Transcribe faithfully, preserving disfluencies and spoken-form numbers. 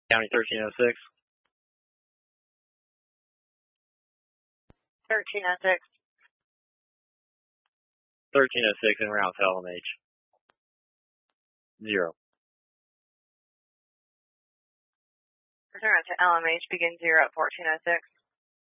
County thirteen oh six. thirteen oh six. thirteen oh six en route to L M H. Zero. Return to L M H, begin zero at fourteen oh six.